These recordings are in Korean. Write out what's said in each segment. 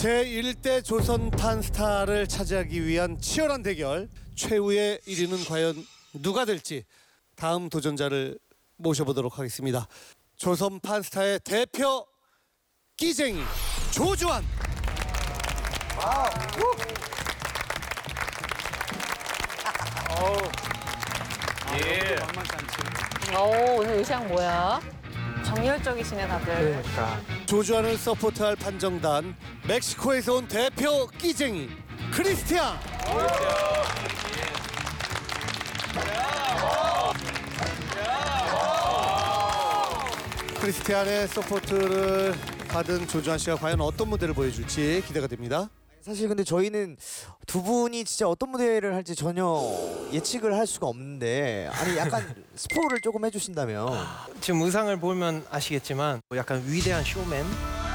제1대 조선판 스타를 차지하기 위한 치열한 대결, 최후의 1위는 과연 누가 될지 다음 도전자를 모셔보도록 하겠습니다. 조선판 스타의 대표 끼쟁이 조주환. 예. 오늘 의상 뭐야? 정열적이시네 다들. 조주환을 서포트할 판정단, 멕시코에서 온 대표 끼쟁이 크리스티안. 크리스티안의 서포트를 받은 조주환 씨가 과연 어떤 무대를 보여줄지 기대가 됩니다. 사실 근데 저희는 두 분이 진짜 어떤 무대를 할지 전혀 예측을 할 수가 없는데, 아니 약간 스포를 조금 해주신다면. 지금 의상을 보면 아시겠지만 약간 위대한 쇼맨.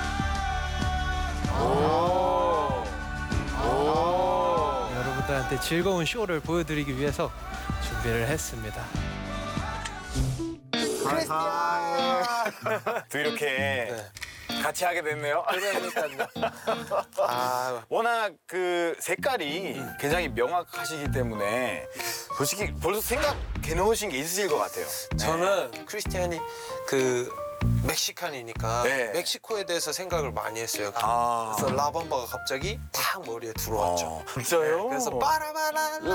여러분들한테 즐거운 쇼를 보여드리기 위해서 준비를 했습니다. 또 이렇게 같이 하게 됐네요. 워낙 그 색깔이 굉장히 명확하시기 때문에 솔직히 벌써 생각해 놓으신 게 있으실 것 같아요. 저는 크리스티안이 그 멕시칸이니까 네. 멕시코에 대해서 생각을 많이 했어요. 아. 그래서 라밤바가 갑자기 탁 머리에 들어왔죠. 진짜요? 그래서 빠라바라